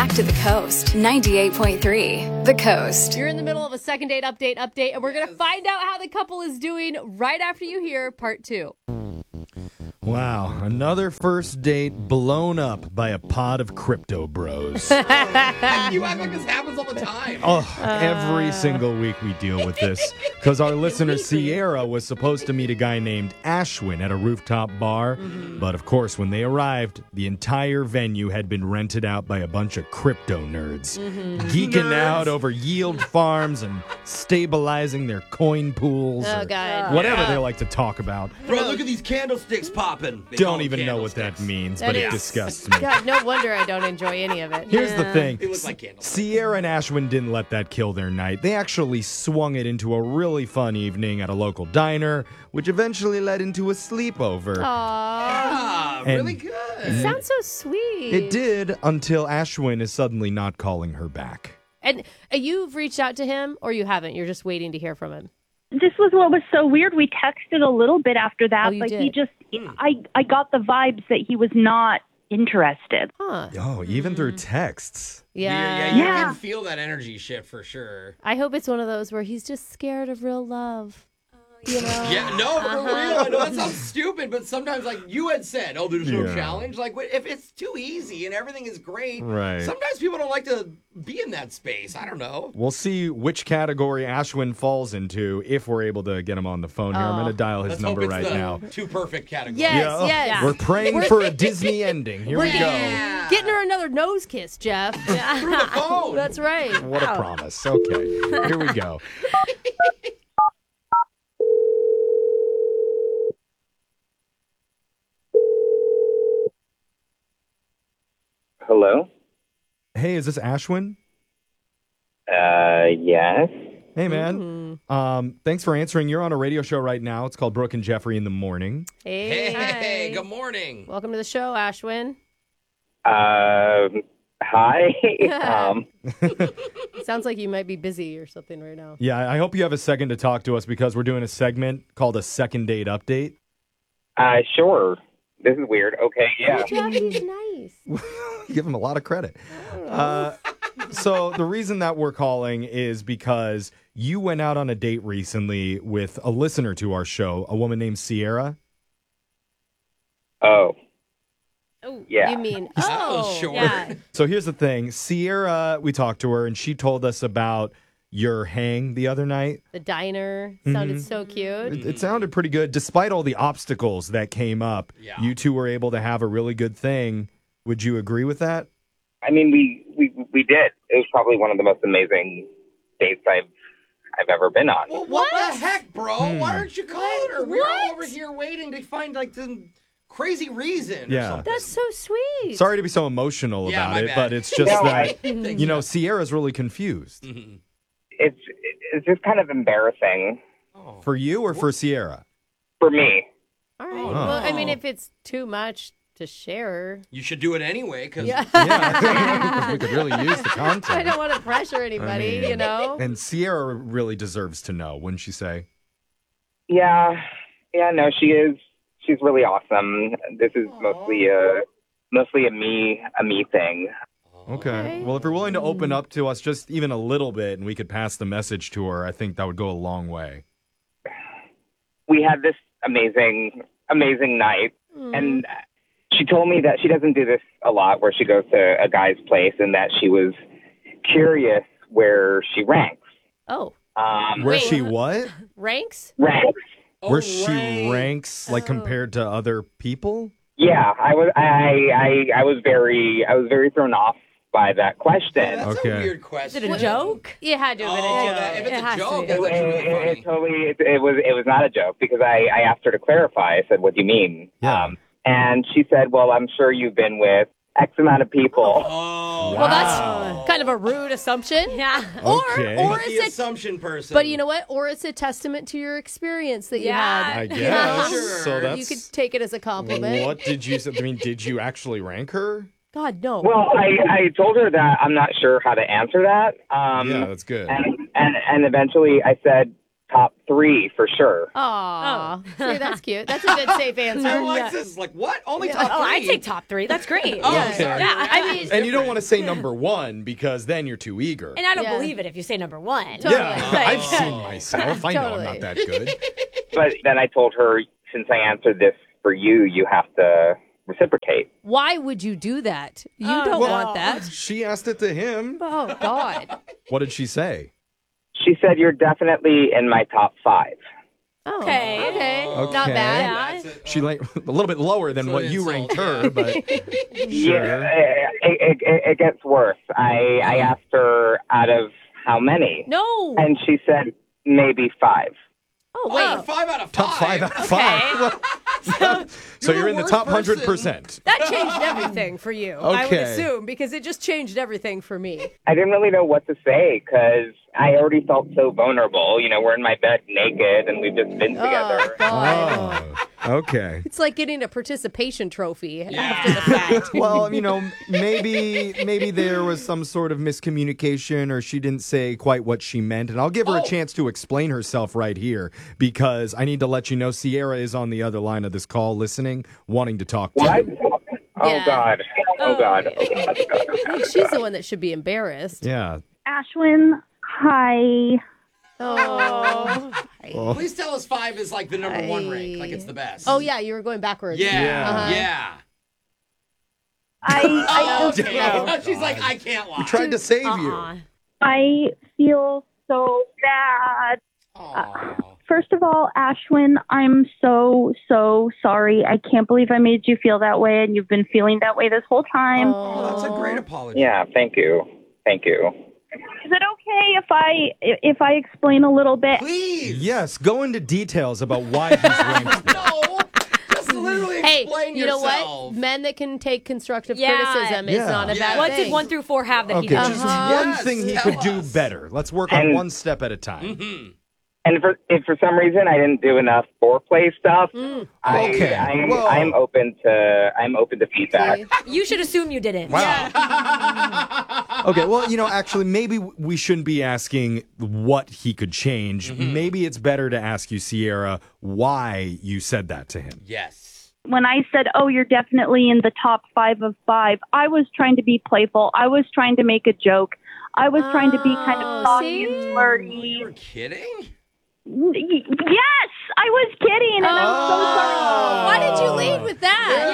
back to the coast. 98.3, The Coast. You're in the middle of a second date update, and we're going to find out how the couple is doing right after you hear part 2. Wow, another first date blown up by a pod of crypto bros. You act like this happens all the time. Every single week we deal with this because our listener Sierra was supposed to meet a guy named Ashwin at a rooftop bar. But of course, when they arrived, the entire venue had been rented out by a bunch of crypto nerds, geeking out over yield farms and stabilizing their coin pools. Oh, God. Whatever they like to talk about. Bro, look at these candlesticks popping. They call Don't them even know what that candlesticks. means, That but it is- disgusts me. God, no wonder I don't enjoy any of it. Here's the thing. They look like candles. Sierra and Ashwin didn't let that kill their night. They actually swung it into a really fun evening at a local diner, which eventually led into a sleepover. Ah, And- really good. Sounds so sweet. It did until Ashwin is suddenly not calling her back. And you've reached out to him, or you haven't? You're just waiting to hear from him. This was what was so weird. We texted a little bit after that, Oh, you but did? he just, I got the vibes that he was not interested. Huh. Oh, even through texts. Yeah. You Yeah. can feel that energy shift for sure. I hope it's one of those where he's just scared of real love. You know? Yeah, no, for real. I know that sounds stupid, but sometimes, like you had said, there's no Yeah. challenge. Like, if it's too easy and everything is great, Right. sometimes people don't like to be in that space. I don't know. We'll see which category Ashwin falls into if we're able to get him on the phone here. I'm going to dial his Let's number hope it's right the now. too perfect category. Yes, yes. We're praying for a Disney ending. Here we go. Yeah. Getting her another nose kiss, Jeff. Through the phone. That's right. What a promise. Okay, here we go. Hello? Hey, is this Ashwin? Yes. Hey, man. Thanks for answering. You're on a radio show right now. It's called Brooke and Jeffrey in the Morning. Hey, Hey, hi. good morning. Welcome to the show, Ashwin. Hi. Sounds like you might be busy or something right now. Yeah, I hope you have a second to talk to us because we're doing a segment called a second date update. Sure. This is weird. Okay, yeah. Jeff, he's nice. You give him a lot of credit. So the reason that we're calling is because you went out on a date recently with a listener to our show, a woman named Sierra. Oh, Oh, Yeah. You mean, Oh, sure. Yeah. So here's the thing. Sierra, we talked to her, and she told us about your hang the other night. The diner sounded so cute. It sounded pretty good. Despite all the obstacles that came up, Yeah. you two were able to have a really good thing. Would you agree with that? I mean, we did. It was probably one of the most amazing dates I've ever been on. Well, what the heck, bro? Why aren't you calling her? We're all over here waiting to find like some crazy reason. Yeah. Or something. That's so sweet. Sorry to be so emotional Yeah, about my it, bad. but it's just No, that, Thanks, you know, Jeff. Sierra's really confused. It's just kind of embarrassing For you or for Sierra? for me. All right. Well, I mean, if it's too much to share, You should do it anyway, because yeah. Yeah, we could really use the content. I don't want to pressure anybody, mean- you know? And Sierra really deserves to know, wouldn't she say? Yeah, no, she is. She's really awesome. This is mostly a me thing. Okay. Well, if you're willing to open up to us just even a little bit and we could pass the message to her, I think that would go a long way. We had this amazing night, and she told me that she doesn't do this a lot, where she goes to a guy's place, and that she was curious where she ranks. Oh, Where Wait. she what? ranks? Ranks. Where she ranks, like, compared to other people? Yeah, I was very thrown off by that question. that's Okay. a weird question. Is it a joke? It had to have been a Oh, joke. if it's It a has to joke, be. that's actually really It funny. totally it was not a joke, because I asked her to clarify. I said, "What do you mean?" Yeah. And she said, "Well, I'm sure you've been with X amount of people." Oh, Well, that's kind of a rude assumption. Yeah. Okay. Or the it's a, assumption person. but you know what? Or it's a testament to your experience that you had. I You guess. know? Sure. So that's... You could take it as a compliment. What did you say? I mean, did you actually rank her? God, no. Well, I told her that I'm not sure how to answer that. Yeah, that's good. And eventually I said, top 3 for sure. Aw. See, that's cute. That's a good, safe answer. Alexis is like, what? Only top 3? Oh, I take top 3. That's great. Oh, Yeah. sorry. Yeah, I mean, And you don't want to say number 1 because then you're too eager. and I don't Yeah. believe it if you say number 1. Totally. Yeah, Right. I've seen myself. I know I'm Totally. not that good. But then I told her, since I answered this for you, you have to reciprocate. Why would you do that? You Oh, don't no. want that. She asked it to him. Oh, God. What did she say? She said, you're definitely in my top 5. Oh, Okay. okay. Okay. Not bad. Yeah. That's it. She a little bit lower than So what an you insult, ranked her, but Yeah, it gets worse. I asked her out of how many, No. and she said maybe 5. Oh, Oh, wait. 5 out of 5. top 5 out of 5. So you're in the the top worst person. 100%. That changed everything for you, I would Okay. assume, because it just changed everything for me. I didn't really know what to say because I already felt so vulnerable. You know, we're in my bed naked, and we've just been together. Oh, God. Oh, okay. It's like getting a participation trophy after the fact. Well, maybe there was some sort of miscommunication or she didn't say quite what she meant. And I'll give her a chance to explain herself right here because I need to let you know Sierra is on the other line of this call listening, wanting to talk to What? you. Oh, Yeah. God. Oh, God. I think she's the one that should be embarrassed. Yeah. Ashwin, hi. Oh. Please tell us 5 is like the number 1 rank, like it's the best. Oh, yeah, you were going backwards. Yeah. Uh-huh. Yeah. I Okay. No. She's like, I can't lie. We tried to save Uh-uh. you. I feel so bad. Aw. First of all, Ashwin, I'm so sorry. I can't believe I made you feel that way, and you've been feeling that way this whole time. Oh, that's a great apology. Yeah, thank you. Thank you. Is it okay if I explain a little bit? Please. Yes, go into details about why he's ranked. No. Just literally Hey, explain you know yourself. what? Men that can take constructive Yeah. criticism is Yeah. not a bad What thing. did 1 through 4 have that he Okay, doesn't? just Uh-huh. one thing he Yes, could tell do us. better. Let's work on And- one step at a time. Mm-hmm. And if for some reason I didn't do enough foreplay stuff, Okay. Whoa. I'm open to feedback. You should assume you didn't. Wow. Okay, well, actually, maybe we shouldn't be asking what he could change. Maybe it's better to ask you, Sierra, why you said that to him. Yes. When I said, oh, you're definitely in the top 5 of 5, I was trying to be playful. I was trying to make a joke. I was trying to be kind of saucy and You flirty. were kidding? Yes, I was kidding, and I'm so sorry. Why did you lead with that?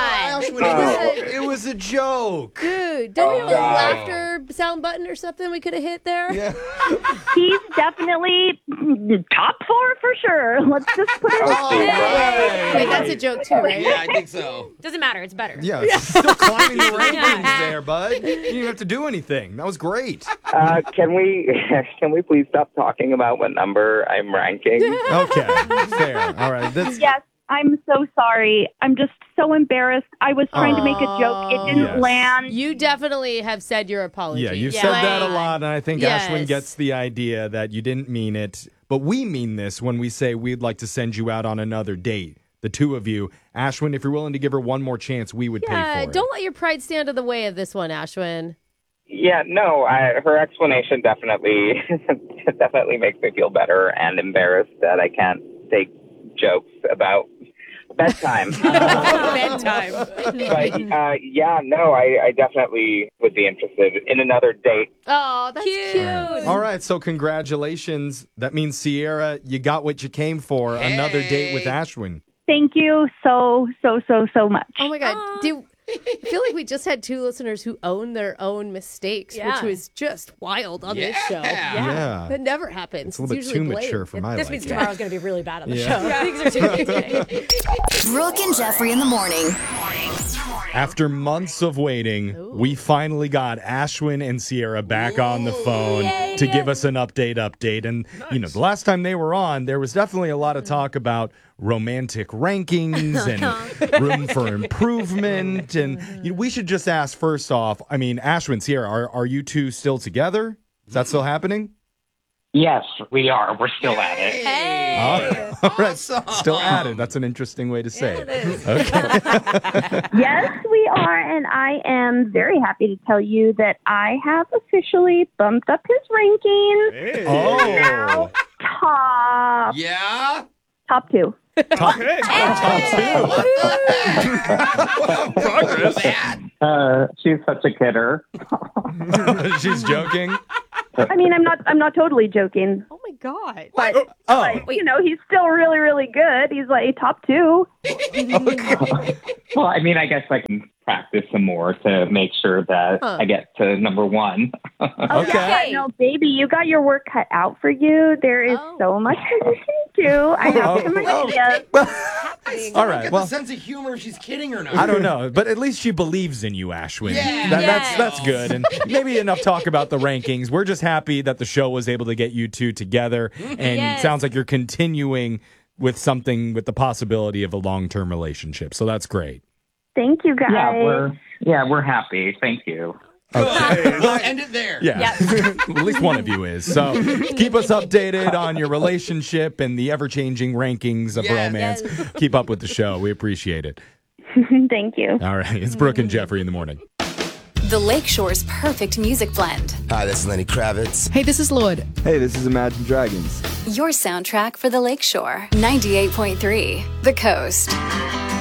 It was a joke. Dude, don't we have a God. laughter sound button or something we could have hit there? Yeah. He's definitely top 4 for sure. Let's just put it Oh, Hey. Wait, that's a joke too, right? Yeah, I think so. Doesn't matter. It's better. Yeah, still climbing the rankings there, bud. You didn't even have to do anything. That was great. Can we please stop talking about what number I'm ranking? Okay, fair. All right. Yes, I'm so sorry. I'm just so embarrassed. I was trying to make a joke. It didn't Yes. land. You definitely have said your apology. Yeah, you've Yeah. said that a lot, and I think Yes. Ashwin gets the idea that you didn't mean it. But we mean this when we say we'd like to send you out on another date. The two of you. Ashwin, if you're willing to give her one more chance, we would pay Yeah, for it. don't let your pride stand in the way of this one, Ashwin. Yeah, no, her explanation definitely makes me feel better and embarrassed that I can't take jokes about bedtime. Bedtime. But yeah, no, I definitely would be interested in another date. Oh, that's cute. All right, so congratulations. That means, Sierra, you got what you came for. Another date with Ashwin. Thank you so much. Oh my God. I feel like we just had 2 listeners who own their own mistakes, which Yeah. was just wild on this show. Yeah. That never happens. It's a little bit usually too blamed. mature for my This means liking. tomorrow's going to be really bad on the Yeah. show. Things are too big today. Brooke and Jeffrey in the morning. After months of waiting, we finally got Ashwin and Sierra back on the phone to give us an update. And, the last time they were on, there was definitely a lot of talk about romantic rankings and room for improvement. And we should just ask first off, Ashwin, Sierra, are you two still together? Is that still happening? Yes, we are. We're still at it. All right. Still at it. That's an interesting way to say it. Okay. Yes, we are, and I am very happy to tell you that I have officially bumped up his ranking. Oh. top Yeah? top 2. Top two. Progress. She's such a kidder. She's joking. I mean, I'm not totally joking, Oh my god. but Oh, like, he's still really, really good. He's like top 2. Well, I mean, I guess I can practice some more to make sure that I get to number 1. okay. No, baby, you got your work cut out for you. There is so much that you can do. I have some ideas. All right. Get Well, the sense of humor if she's kidding or not. I don't know, but at least she believes in you, Ashwin. Yeah. That's good. And maybe enough talk about the rankings. We're just happy that the show was able to get you two together, and Yes. sounds like you're continuing with something with the possibility of a long-term relationship. So that's great. Thank you, guys. We're happy. Thank you. Okay. We'll end it there. Yeah. At least one of you is. So keep us updated on your relationship and the ever-changing rankings of romance. Keep up with the show. We appreciate it. Thank you. All right. It's Brooke and Jeffrey in the morning. The Lakeshore's perfect music blend. Hi, this is Lenny Kravitz. Hey, this is Lord. Hey, this is Imagine Dragons. Your soundtrack for the Lakeshore. 98.3 The Coast.